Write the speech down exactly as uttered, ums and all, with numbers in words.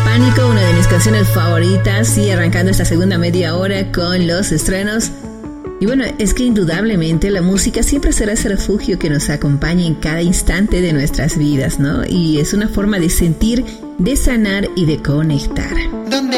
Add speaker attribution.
Speaker 1: Pánico, una de mis canciones favoritas, y arrancando esta segunda media hora con los estrenos. Y bueno, es que indudablemente la música siempre será ese refugio que nos acompaña en cada instante de nuestras vidas, ¿no? Y es una forma de sentir, de sanar y de conectar.
Speaker 2: Donde